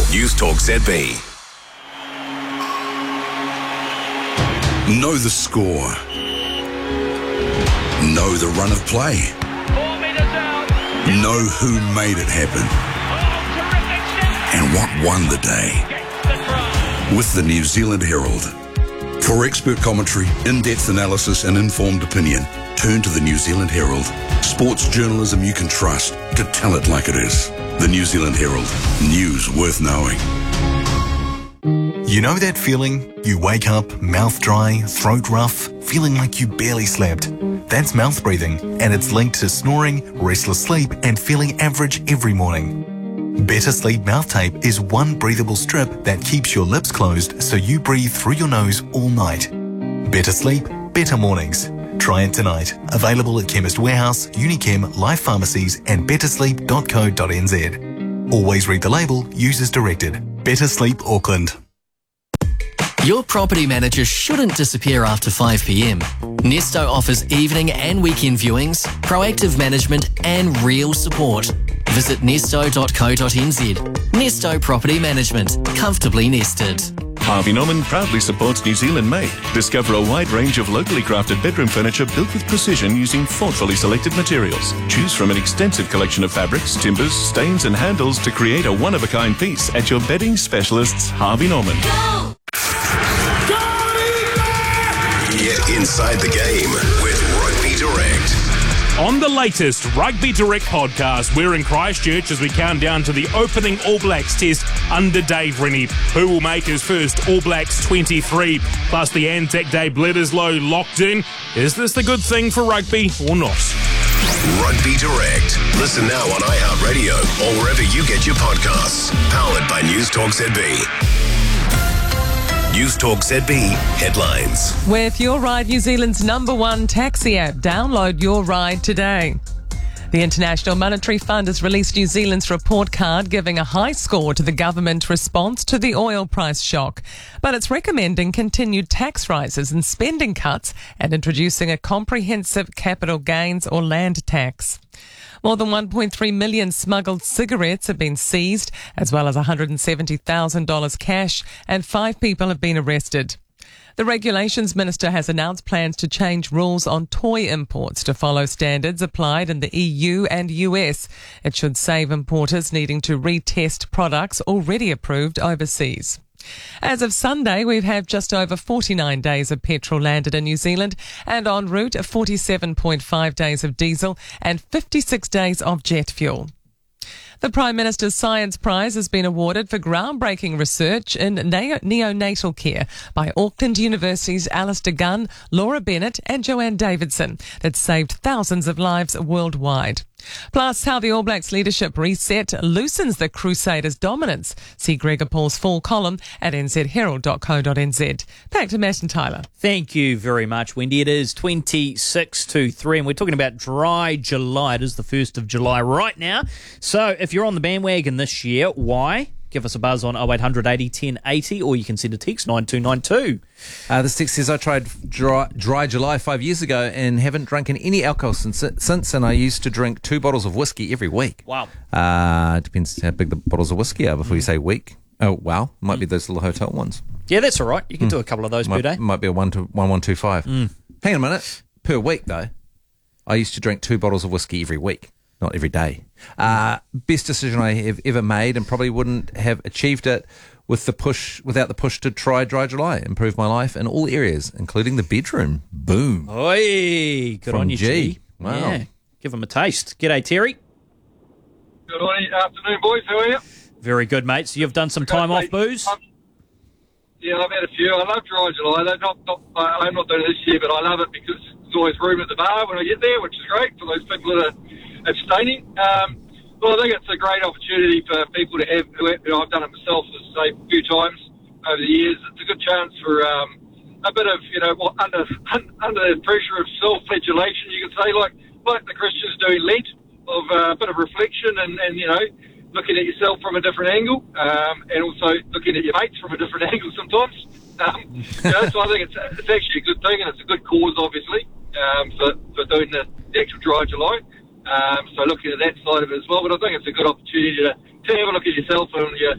News Talk ZB. Know the score. Know the run of play. 4 metres out. Know who made it happen. And what won the day. With the New Zealand Herald. For expert commentary, in-depth analysis and informed opinion, turn to the New Zealand Herald. Sports journalism you can trust to tell it like it is. The New Zealand Herald. News worth knowing. You know that feeling? You wake up, mouth dry, throat rough, feeling like you barely slept. That's mouth breathing, and it's linked to snoring, restless sleep, and feeling average every morning. Better Sleep Mouth Tape is one breathable strip that keeps your lips closed so you breathe through your nose all night. Better sleep, better mornings. Try it tonight. Available at Chemist Warehouse, Unichem, Life Pharmacies and bettersleep.co.nz. Always read the label, use as directed. Better Sleep Auckland. Your property manager shouldn't disappear after 5 p.m. Nesto offers evening and weekend viewings, proactive management and real support. Visit nesto.co.nz. Nesto Property Management. Comfortably nested. Harvey Norman proudly supports New Zealand Made. Discover a wide range of locally crafted bedroom furniture built with precision using thoughtfully selected materials. Choose from an extensive collection of fabrics, timbers, stains and handles to create a one-of-a-kind piece at your bedding specialists, Harvey Norman. Go! Get inside the game with Rugby Direct. On the latest Rugby Direct podcast, we're in Christchurch as we count down to the opening All Blacks test under Dave Rennie, who will make his first All Blacks 23. Plus the Anzac Day Bledisloe locked in. Is this the good thing for rugby or not? Rugby Direct. Listen now on iHeartRadio or wherever you get your podcasts. Powered by News Talk ZB. News Talk ZB headlines. With Your Ride, New Zealand's #1 taxi app, download Your Ride today. The International Monetary Fund has released New Zealand's report card, giving a high score to the government response to the oil price shock. But it's recommending continued tax rises and spending cuts and introducing a comprehensive capital gains or land tax. More than 1.3 million smuggled cigarettes have been seized, as well as $170,000 cash, and 5 people have been arrested. The Regulations Minister has announced plans to change rules on toy imports to follow standards applied in the EU and US. It should save importers needing to retest products already approved overseas. As of Sunday, we've had just over 49 days of petrol landed in New Zealand and en route 47.5 days of diesel and 56 days of jet fuel. The Prime Minister's Science Prize has been awarded for groundbreaking research in neonatal care by Auckland University's Alistair Gunn, Laura Bennett and Joanne Davidson that saved thousands of lives worldwide. Plus, how the All Blacks leadership reset loosens the Crusaders' dominance. See Gregor Paul's full column at nzherald.co.nz. Back to Matt and Tyler. Thank you very much, Wendy. It is 26 to 3, and we're talking about dry July. It is the 1st of July right now. So if you're on the bandwagon this year, why? Give us a buzz on 0800 80 10 80, or you can send a text 9292. This text says, I tried dry July 5 years ago and haven't drunken any alcohol since, and I used to drink 2 bottles of whiskey every week. Wow. Depends how big the bottles of whiskey are before you say week. Oh, wow. Might be those little hotel ones. Yeah, that's all right. You can do a couple of those per day. Might be a 1125. Hang on a minute. Per week, though. I used to drink 2 bottles of whiskey every week. Not every day. Best decision I have ever made, and probably wouldn't have achieved it without the push to try dry July. Improve my life in all areas, including the bedroom. Boom. Oi, good From on you, G. G. Wow. Yeah, give them a taste. G'day, Terry. Good afternoon, boys. How are you? Very good, mate. So you've done some time off booze? Yeah, I've had a few. I love dry July. I'm not doing it this year, but I love it because there's always room at the bar when I get there, which is great for those people that are abstaining. Well, I think it's a great opportunity for people to have, I've done it myself, as I say, a few times over the years. It's a good chance for a bit of, under the pressure of self-flagellation, you could say, like the Christians do in Lent, of a bit of reflection and looking at yourself from a different angle, and also looking at your mates from a different angle sometimes. So I think it's actually a good thing, and it's a good cause, obviously, for doing the actual dry July. So looking at that side of it as well, but I think it's a good opportunity to have a look at yourself and your